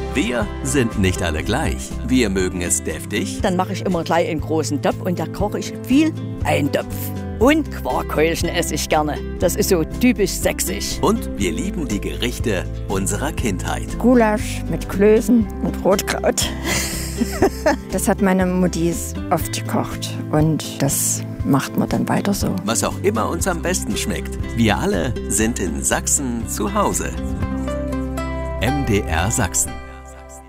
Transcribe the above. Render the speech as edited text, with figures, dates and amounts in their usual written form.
Wir sind nicht alle gleich. Wir mögen es deftig. Dann mache ich immer gleich einen großen Topf und da koche ich viel Eintopf. Und Quarkhäulchen esse ich gerne. Das ist so typisch sächsisch. Und wir lieben die Gerichte unserer Kindheit. Gulasch mit Klößen und Rotkraut. Das hat meine Mutti oft gekocht und das macht man dann weiter so. Was auch immer uns am besten schmeckt. Wir alle sind in Sachsen zu Hause. MDR Sachsen.